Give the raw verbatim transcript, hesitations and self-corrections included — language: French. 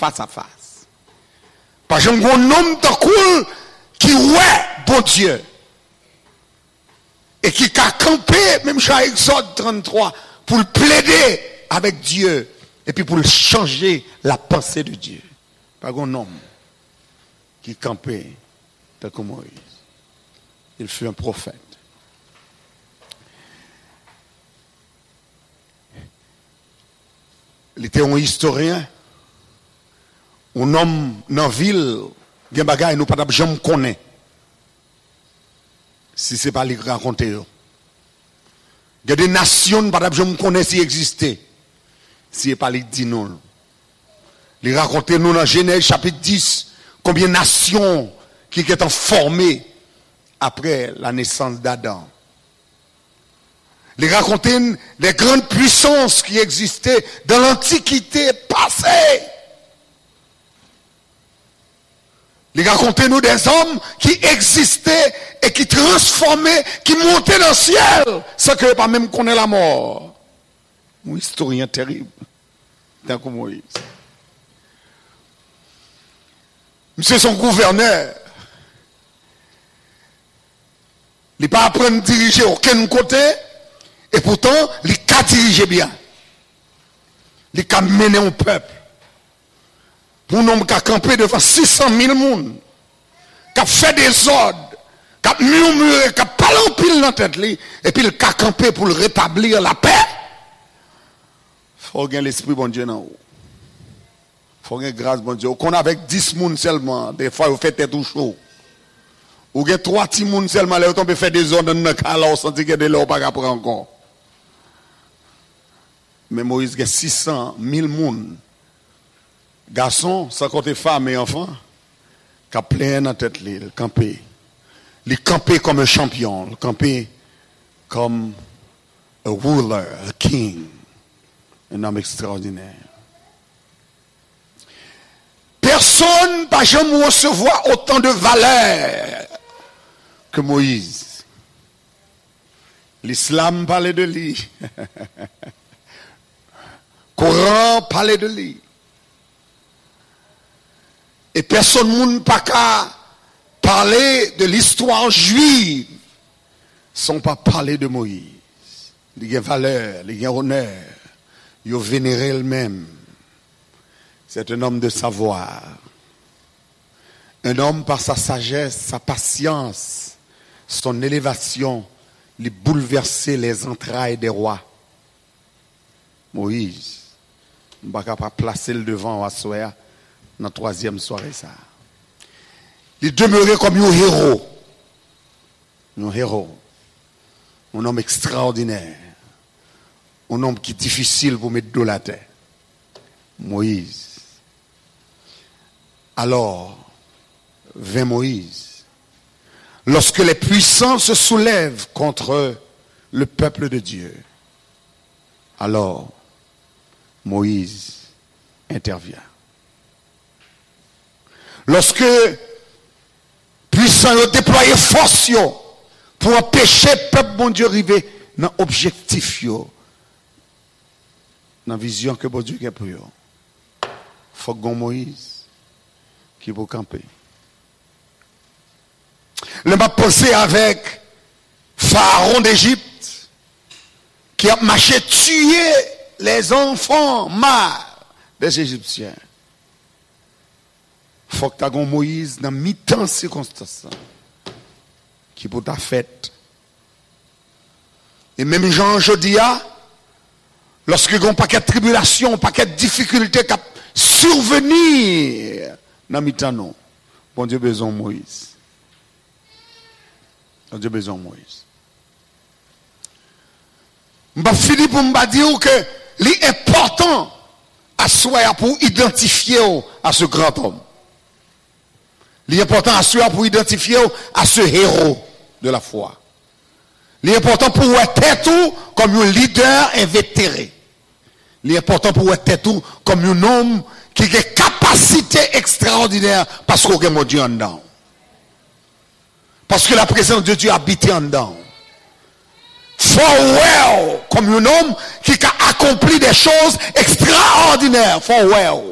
face à face. Parce que un homme de cool qui ouais bon Dieu. Et qui a campé, même chez Exode trente-trois, pour le plaider avec Dieu. Et puis pour le changer la pensée de Dieu. Pas un homme qui campait tel que Moïse. Il fut un prophète. Il était un historien. Un homme dans la ville, il y a des choses que nous ne pouvons jamais connaître. Si ce n'est pas lui raconter. Il y a des nations que nous ne pouvons jamais connaître si existaient. Si ce n'est pas lui dire non. Il raconte nous dans Genèse chapitre dix, combien de nations qui sont formées après la naissance d'Adam. Il raconte les grandes puissances qui existaient dans l'Antiquité passée. Il raconte nous des hommes qui existaient et qui transformaient, qui montaient dans le ciel, sans que pas même connaît la mort. Un historien terrible, tant que Moïse. Monsieur son gouverneur, il n'a pas appris à diriger aucun côté, et pourtant, il a dirigé bien. Il a mené un peuple. Pour un homme qui a campé devant six cent mille personnes, qui a fait des ordres, qui a murmuré, qui a parlé en pile dans la tête, et puis il a campé pour rétablir la paix. Il faut gagner l'esprit bon Dieu dans vous. Il faut gagner grâce bon Dieu. Qu'on avec dix personnes seulement, des fois vous faites tout chaud. Ou avez trois petits personnes seulement, là vous faire des ordres dans le cas, là vous sentez que de l'eau pas après encore. Mais Moïse a six cent mille personnes. Garçons, sans compter femmes et enfants, qui a plein dans la tête, il campé. Il campé comme un champion, il campé comme un ruler, un king, un homme extraordinaire. Personne n'a jamais recevoir autant de valeur que Moïse. L'islam parlait de lui. Coran parlait de lui. Et personne ne peut pas parler de l'histoire juive sans pas parler de Moïse. Il y a valeur, il y a honneur, il y a vénéré elle-même. C'est un homme de savoir. Un homme par sa sagesse, sa patience, son élévation, il bouleversait les entrailles des rois. Moïse, on ne peut pas placer le devant à soi. Dans la troisième soirée, ça. Il demeurait comme un héros. Un héros. Un homme extraordinaire. Un homme qui est difficile pour mettre de la terre. Moïse. Alors, vint Moïse. Lorsque les puissants se soulèvent contre le peuple de Dieu, alors, Moïse intervient. Lorsque puissants ont déployé force pour empêcher le peuple bon Dieu arriver dans l'objectif, dans la vision que bon Dieu a pour eux, il faut que Moïse qui peut camper. Le m'a posé avec Pharaon d'Égypte qui a marché tuer les enfants mâles des Égyptiens. Il faut que tu aies Moïse dans mi-temps circonstances qui pour ta fête. Et même Jean Jodia, lorsque il y a un paquet de tribulations, un paquet de difficultés qui survenir dans mi-temps, non. Bon Dieu besoin de Moïse. Bon Dieu besoin de Moïse. Je vais finir pour me dire que l'important à soi pour identifier à ce grand homme. L'important à soi pour identifier à ce héros de la foi. L'important pour être tout comme un leader invétéré. L'important pour être tout comme un homme qui a une capacité extraordinaire parce qu'il y a mon Dieu en dedans. Parce que la présence de Dieu habite en dedans. For well, comme un homme qui a accompli des choses extraordinaires. For well.